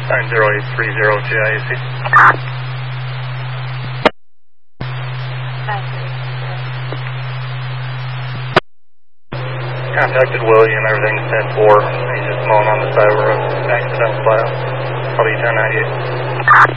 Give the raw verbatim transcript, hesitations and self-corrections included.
nine zero eight three zero J I A C. Contacted William, everything's ten four. He's just mowing on the side of the road. Accidental file. I'll be ten ninety-eight.